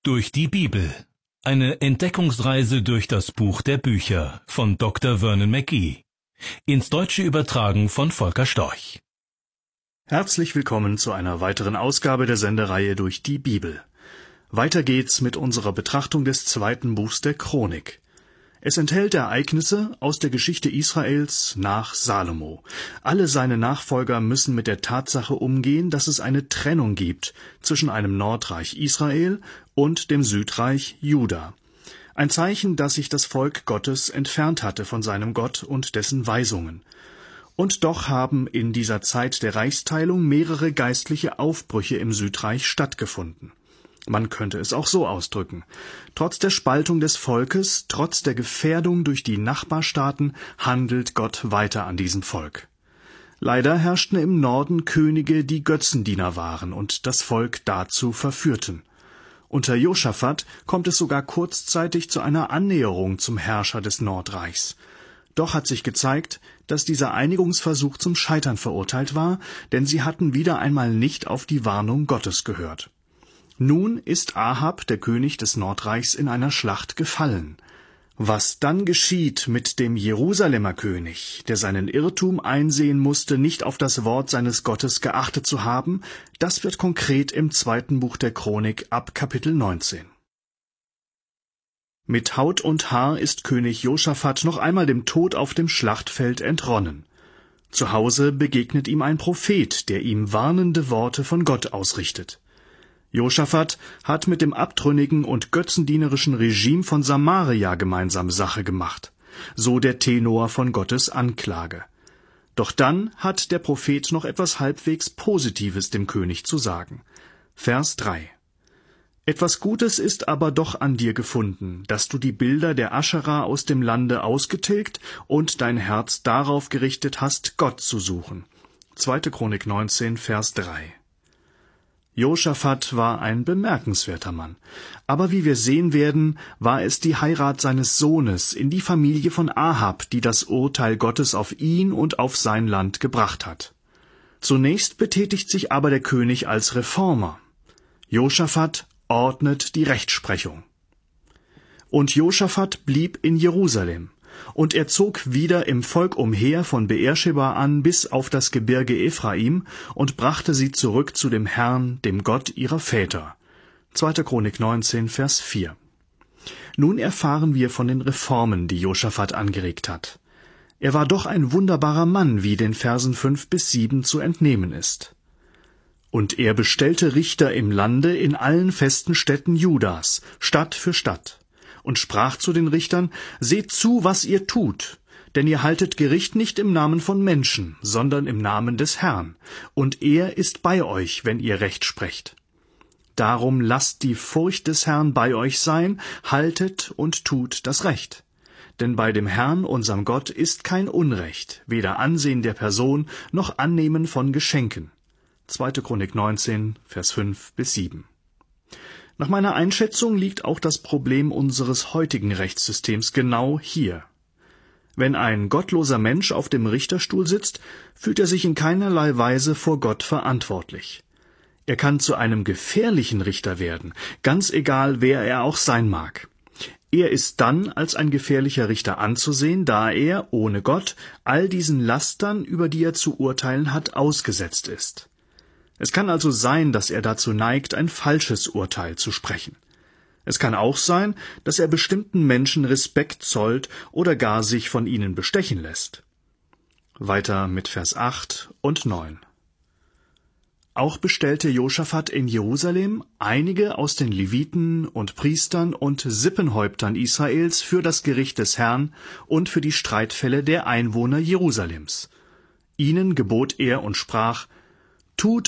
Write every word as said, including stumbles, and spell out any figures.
Durch die Bibel. Eine Entdeckungsreise durch das Buch der Bücher von Doktor Vernon McGee. Ins Deutsche übertragen von Volker Storch. Herzlich willkommen zu einer weiteren Ausgabe der Sendereihe Durch die Bibel. Weiter geht's mit unserer Betrachtung des zweiten Buchs der Chronik. Es enthält Ereignisse aus der Geschichte Israels nach Salomo. Alle seine Nachfolger müssen mit der Tatsache umgehen, dass es eine Trennung gibt zwischen einem Nordreich Israel und dem Südreich Juda. Ein Zeichen, dass sich das Volk Gottes entfernt hatte von seinem Gott und dessen Weisungen. Und doch haben in dieser Zeit der Reichsteilung mehrere geistliche Aufbrüche im Südreich stattgefunden. Man könnte es auch so ausdrücken. Trotz der Spaltung des Volkes, trotz der Gefährdung durch die Nachbarstaaten, handelt Gott weiter an diesem Volk. Leider herrschten im Norden Könige, die Götzendiener waren und das Volk dazu verführten. Unter Josaphat kommt es sogar kurzzeitig zu einer Annäherung zum Herrscher des Nordreichs. Doch hat sich gezeigt, dass dieser Einigungsversuch zum Scheitern verurteilt war, denn sie hatten wieder einmal nicht auf die Warnung Gottes gehört. Nun ist Ahab, der König des Nordreichs, in einer Schlacht gefallen. Was dann geschieht mit dem Jerusalemer König, der seinen Irrtum einsehen musste, nicht auf das Wort seines Gottes geachtet zu haben, das wird konkret im zweiten Buch der Chronik ab Kapitel neunzehn. Mit Haut und Haar ist König Josaphat noch einmal dem Tod auf dem Schlachtfeld entronnen. Zu Hause begegnet ihm ein Prophet, der ihm warnende Worte von Gott ausrichtet. Josaphat hat mit dem abtrünnigen und götzendienerischen Regime von Samaria gemeinsam Sache gemacht, so der Tenor von Gottes Anklage. Doch dann hat der Prophet noch etwas halbwegs Positives dem König zu sagen. Vers drei. Etwas Gutes ist aber doch an dir gefunden, dass du die Bilder der Aschera aus dem Lande ausgetilgt und dein Herz darauf gerichtet hast, Gott zu suchen. zweite Chronik neunzehn, Vers drei. Josaphat war ein bemerkenswerter Mann. Aber wie wir sehen werden, war es die Heirat seines Sohnes in die Familie von Ahab, die das Urteil Gottes auf ihn und auf sein Land gebracht hat. Zunächst betätigt sich aber der König als Reformer. Josaphat ordnet die Rechtsprechung. Und Josaphat blieb in Jerusalem. Und er zog wieder im Volk umher von Beersheba an bis auf das Gebirge Ephraim und brachte sie zurück zu dem Herrn, dem Gott ihrer Väter. zweite Chronik neunzehn, Vers vier. Nun erfahren wir von den Reformen, die Josaphat angeregt hat. Er war doch ein wunderbarer Mann, wie den Versen fünf bis sieben zu entnehmen ist. Und er bestellte Richter im Lande in allen festen Städten Judas, Stadt für Stadt. Und sprach zu den Richtern, seht zu, was ihr tut, denn ihr haltet Gericht nicht im Namen von Menschen, sondern im Namen des Herrn, und er ist bei euch, wenn ihr Recht sprecht. Darum lasst die Furcht des Herrn bei euch sein, haltet und tut das Recht. Denn bei dem Herrn, unserem Gott, ist kein Unrecht, weder Ansehen der Person noch Annehmen von Geschenken. zweite Chronik neunzehn, Vers fünf bis sieben. Nach meiner Einschätzung liegt auch das Problem unseres heutigen Rechtssystems genau hier. Wenn ein gottloser Mensch auf dem Richterstuhl sitzt, fühlt er sich in keinerlei Weise vor Gott verantwortlich. Er kann zu einem gefährlichen Richter werden, ganz egal, wer er auch sein mag. Er ist dann als ein gefährlicher Richter anzusehen, da er, ohne Gott, all diesen Lastern, über die er zu urteilen hat, ausgesetzt ist. Es kann also sein, dass er dazu neigt, ein falsches Urteil zu sprechen. Es kann auch sein, dass er bestimmten Menschen Respekt zollt oder gar sich von ihnen bestechen lässt. Weiter mit Vers acht und neun. Auch bestellte Josaphat in Jerusalem einige aus den Leviten und Priestern und Sippenhäuptern Israels für das Gericht des Herrn und für die Streitfälle der Einwohner Jerusalems. Ihnen gebot er und sprach, tut,